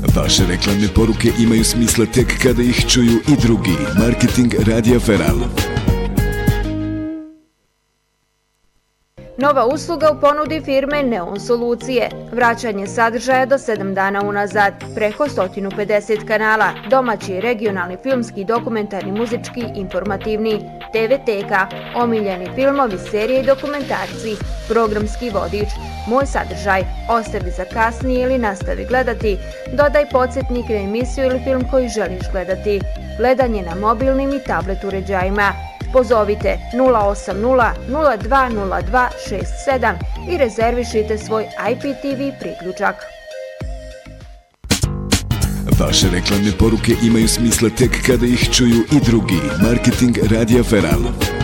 Vaše reklamne poruke imaju smisla tek kada ih čuju i drugi. Marketing Radija Feral. Nova usluga u ponudi firme Neon Solucije. Vraćanje sadržaja do 7 dana unazad. Preko 150 kanala. Domaći, regionalni, filmski, dokumentarni, muzički, informativni. TV-teka. Omiljeni filmovi, serije i dokumentarci. Programski vodič. Moj sadržaj. Ostavi za kasnije ili nastavi gledati. Dodaj podsjetnik na emisiju ili film koji želiš gledati. Gledanje na mobilnim i tablet uređajima. Pozovite 080 0202 67 i rezervišite svoj IPTV priključak. Vaše reklamne poruke imaju smisla tek kada ih čuju i drugi. Marketing Radija Feral.